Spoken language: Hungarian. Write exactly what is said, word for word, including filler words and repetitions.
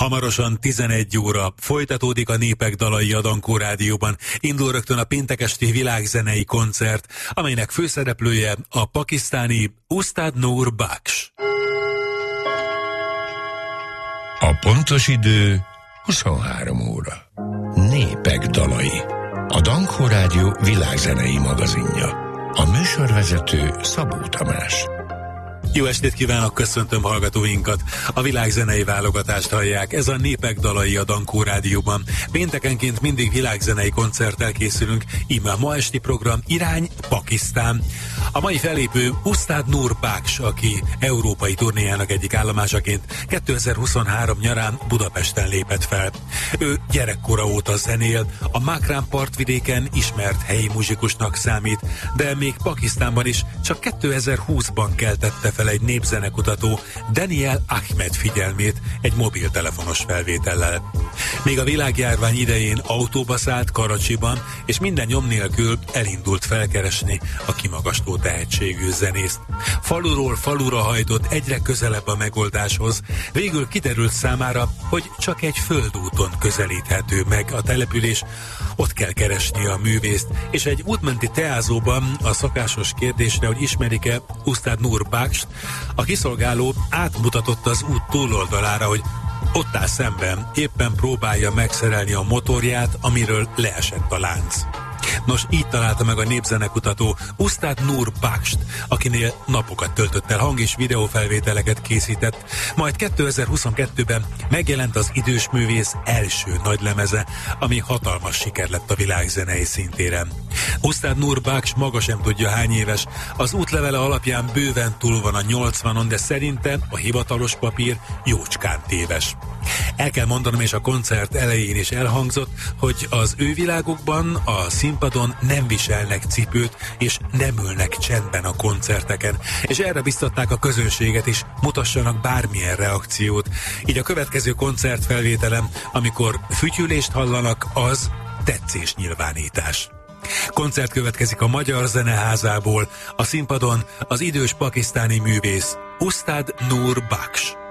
Hamarosan tizenegy óra folytatódik a Népek dalai a Dankó Rádióban. Indul rögtön a péntek esti világzenei koncert, amelynek főszereplője a pakisztáni Ustad Noor Baksh. A pontos idő huszonhárom óra. Népek dalai. A Dankó Rádió világzenei magazinja. A műsorvezető Szabó Tamás. Jó estét kívánok, köszöntöm hallgatóinkat! A világzenei válogatást hallják, ez a Népek dalai a Dankó Rádióban. Péntekenként mindig világzenei koncerttel készülünk, íme a ma esti program irány Pakisztán. A mai fellépő Ustad Noor Baksh, aki európai turnéjának egyik állomásaként kétezer-huszonhárom nyarán Budapesten lépett fel. Ő gyerekkora óta zenél, a Makrán partvidéken ismert helyi muzsikusnak számít, de még Pakisztánban is csak kétezer-húszban keltette fel egy népzenekutató Daniel Ahmed figyelmét egy mobiltelefonos felvétellel. Még a világjárvány idején autóba szállt Karacsiban, és minden nyom nélkül elindult felkeresni a kimagasló tehetségű zenészt. Faluról falura hajtott egyre közelebb a megoldáshoz, végül kiderült számára, hogy csak egy földúton közelíthető meg a település, ott kell keresni a művészt, és egy útmenti teázóban a szokásos kérdésre, hogy ismerik-e Ustad Noor Baksh, a kiszolgáló átmutatott az út túloldalára, hogy ott áll szemben, éppen próbálja megszerelni a motorját, amiről leesett a lánc. Nos, így találta meg a népzenekutató Ustad Noor Baksh-t, akinél napokat töltött el, hang- és videófelvételeket készített, majd kétezer-huszonkettőben megjelent az idős művész első nagylemeze, ami hatalmas siker lett a világzenei szintéren. Ustad Noor Baksh maga sem tudja hány éves, az útlevele alapján bőven túl van a nyolcvanon, de szerintem a hivatalos papír jócskán téves. El kell mondanom, és a koncert elején is elhangzott, hogy az ő világukban a színpadon nem viselnek cipőt, és nem ülnek csendben a koncerteken, és erre biztatták a közönséget is, mutassanak bármilyen reakciót. Így a következő koncertfelvételem, amikor fütyülést hallanak, az tetszésnyilvánítás. Koncert következik a Magyar Zeneházából, a színpadon az idős pakisztáni művész Ustad Noor Baksh.